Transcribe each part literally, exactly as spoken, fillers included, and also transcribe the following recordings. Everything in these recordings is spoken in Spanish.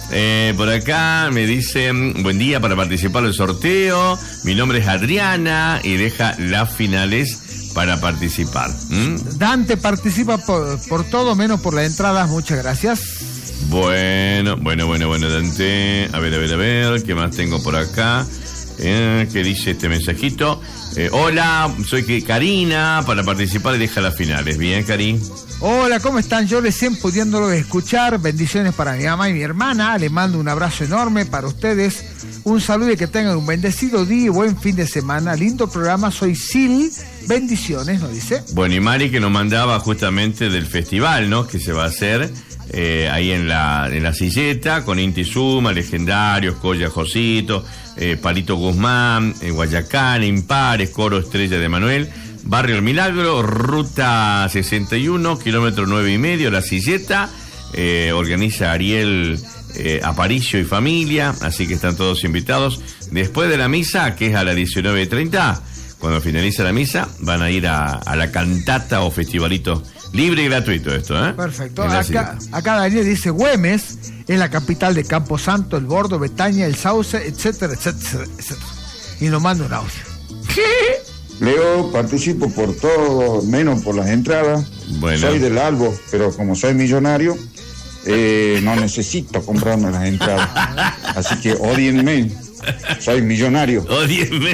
Eh, por acá me dicen, buen día para participar del sorteo. Mi nombre es Adriana y deja las finales para participar. ¿Mm? Dante participa por, por todo menos por las entradas. Muchas gracias. Bueno, bueno, bueno, bueno, Dante. A ver, a ver, a ver, ¿qué más tengo por acá? Eh, ¿Qué dice este mensajito? Eh, hola, soy Karina para participar y deja las finales. Bien, Cari. Hola, ¿cómo están? Yo recién pudiéndolo escuchar. Bendiciones para mi mamá y mi hermana. Les mando un abrazo enorme para ustedes. Un saludo y que tengan un bendecido día y buen fin de semana. Lindo programa. Soy Sil. Bendiciones, ¿nos dice? Bueno, y Mari que nos mandaba justamente del festival, ¿no? Que se va a hacer eh, ahí en la, en la Silleta con Inti Suma, Legendarios, Colla Josito, eh, Palito Guzmán, eh, Guayacán, Impares, Coro Estrella de Manuel. Barrio El Milagro, ruta sesenta y uno, kilómetro nueve y medio, La Silleta, eh, organiza Ariel eh, Aparicio y familia, así que están todos invitados. Después de la misa, que es a las diecinueve treinta, cuando finaliza la misa, van a ir a, a la cantata o festivalito libre y gratuito esto, ¿eh? Perfecto. Acá, acá Daniel dice, Güemes es la capital de Camposanto, El Bordo, Betaña, El Sauce, etcétera, etcétera, etcétera. Y nos manda un audio. ¿Qué? Leo, participo por todo, menos por las entradas. Bueno. Soy del Albo, pero como soy millonario, eh, no necesito comprarme las entradas. Así que odienme, soy millonario. Odienme.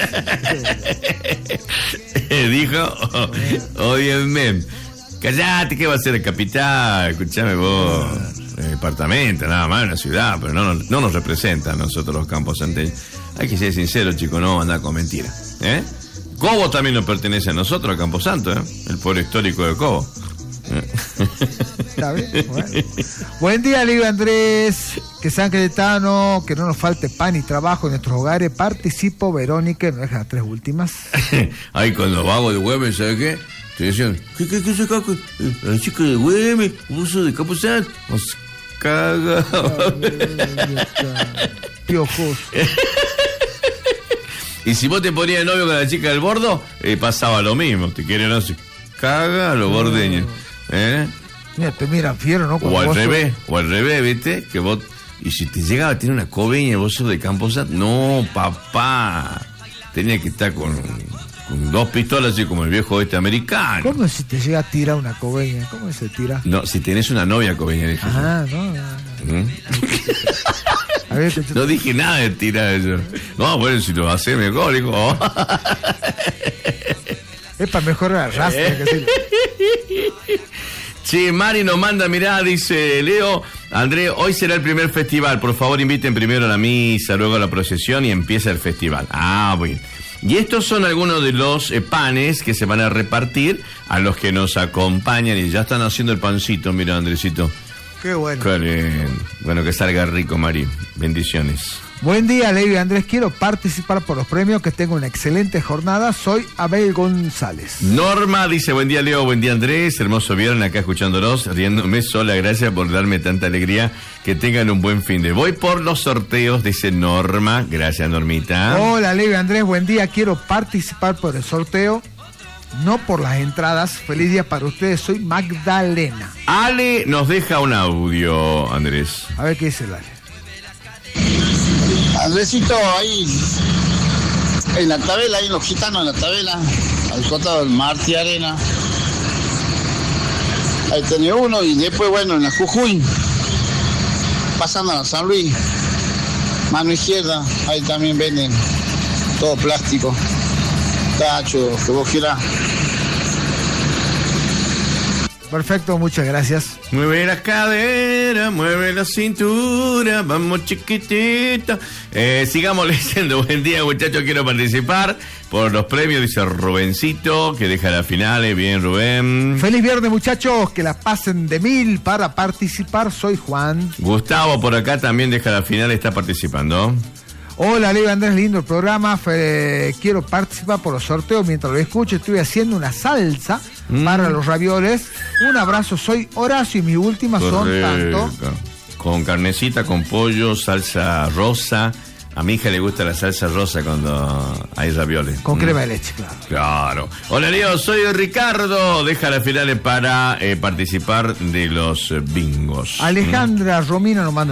Dijo, odienme. Callate, ¿qué va a ser el capital? Escuchame vos. El departamento, nada más, una ciudad, pero no, no, no nos representa a nosotros los campos santeños. Hay que ser sincero, chicos, no andar con mentiras, ¿eh? Cobo también nos pertenece a nosotros, a Camposanto, ¿eh? El pueblo histórico de Cobo. Está bien, bueno. Buen día, Libre Andrés. Que sean Cayetano, que no nos falte pan y trabajo en nuestros hogares. Participo, Verónica, me deja las tres últimas. Ay, cuando vago de Güemes, ¿sabes qué? Te decían, ¿qué, qué, qué se caga? La chica de Güemes, uso de Camposanto. Nos caga. Piojos. Y si vos te ponías de novio con la chica del Bordo, eh, pasaba lo mismo. Te quieren, no se caga a los bordeños. ¿Eh? Mira, te miran fiero, ¿no? O al revés, sos... o al revés, ¿viste? Que vos, y si te llegaba a tener una cobeña y vos sos de Camposanto, no, papá. Tenía que estar con, con dos pistolas, así como el viejo oeste americano. ¿Cómo si te llega a tirar una cobeña? ¿Cómo se tira? No, si tenés una novia cobeña, dije. Ah, no, no. ¿Mm? A ver, te... No dije nada de tirar eso. No, bueno, si lo haces mejor, hijo. Es para mejorar la raza. Sí, Mari nos manda, mirá, dice Leo, André, hoy será el primer festival. Por favor, inviten primero a la misa, luego a la procesión y empieza el festival. Ah, bueno. Y estos son algunos de los eh, panes que se van a repartir a los que nos acompañan. Y ya están haciendo el pancito, mira, Andresito. Qué bueno. Qué lindo. Bueno, que salga rico, Mari. Bendiciones. Buen día, Levi Andrés. Quiero participar por los premios. Que tenga una excelente jornada. Soy Abel González. Norma dice, buen día, Leo. Buen día, Andrés. Hermoso viernes acá escuchándolos, riéndome sola. Gracias por darme tanta alegría. Que tengan un buen fin de. Voy por los sorteos, dice Norma. Gracias, Normita. Hola, Levi Andrés. Buen día. Quiero participar por el sorteo. No por las entradas. Feliz día para ustedes. Soy Magdalena. Ale nos deja un audio, Andrés. A ver qué dice el Ale. Andresito, ahí en la tabela, ahí los gitanos en la tabela, al costado del Martí Arena. Ahí tenía uno y después, bueno, en la Jujuy, pasando a la San Luis, mano izquierda, ahí también venden todo plástico, tacho, que vos quieras. Perfecto, muchas gracias. Mueve la cadera, mueve la cintura, vamos chiquitito. Eh, sigamos leyendo. Buen día, muchachos, quiero participar por los premios, dice Rubencito, que deja las finales. Bien, Rubén. Feliz viernes, muchachos, que la pasen de mil para participar. Soy Juan. Gustavo por acá también deja la final, está participando. Hola, Leo Andrés, lindo el programa. Fe, quiero participar por los sorteos. Mientras lo escucho, estoy haciendo una salsa mm. para los ravioles. Un abrazo, soy Horacio y mis últimas son tanto. Con carnecita, con pollo, salsa rosa. A mi hija le gusta la salsa rosa cuando hay ravioles. Con mm. crema de leche, claro. Claro. Hola, Leo, soy Ricardo. Deja las finales para eh, participar de los bingos. Alejandra mm. Romina nos manda